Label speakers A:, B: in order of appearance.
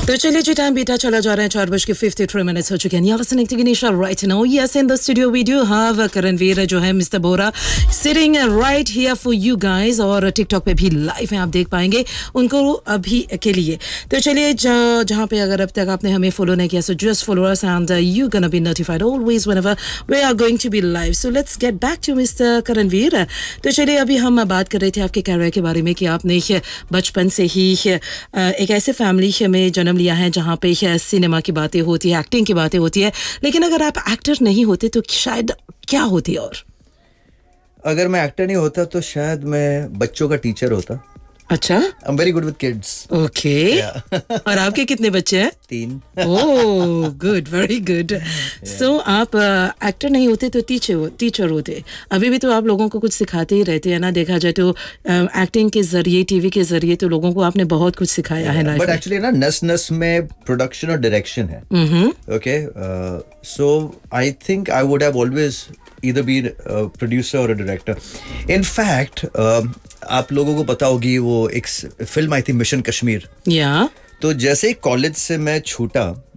A: तो चलिए जी, टाइम बीता चला जा रहा है, 4:53 हो चुके हैं. You're listening to Ganesha right now. Yes, in the studio we do have Karanveer जो है Mr. Bora sitting right here for you guys. और TikTok पे भी लाइव हैं, आप देख पाएंगे उनको अभी के लिए. तो चलिए जहाँ पे अगर अब तक आपने हमें फॉलो नहीं किया, so just follow us and you gonna be notified always whenever we are going to be live. So let's get back to Mr. Karanveer. तो चलिए अभी हम बात कर रहे थे आपके कैरियर के बारे में कि आपने बचपन से ही एक ऐसे फैमिली में जन्म लिया है जहाँ पे सिनेमा की बातें होती है, एक्टिंग की बातें होती है, लेकिन अगर आप एक्टर नहीं होते तो शायद क्या होती? और
B: अगर मैं एक्टर नहीं होता तो शायद मैं बच्चों का टीचर होता.
A: अच्छा,
B: I am very good with kids.
A: Okay. और आपके कितने बच्चे हैं?
B: 3.
A: Oh good, very good. सो आप एक्टर नहीं होते तो टीचर होते. अभी भी तो आप लोगों को कुछ सिखाते ही रहते हैं ना. देखा जाए तो एक्टिंग के जरिए, टीवी के जरिए तो लोगों को आपने बहुत कुछ सिखाया है लाइफ में.
B: बट एक्चुअली ना नस नस में प्रोडक्शन और डायरेक्शन है. Okay, so I think I would have always either be a producer or a director. In fact, आप लोगों को पता होगी वो एक फिल्म आई थी मिशन कश्मीर.
A: या
B: तो जैसे ही कॉलेज से मैं छूटा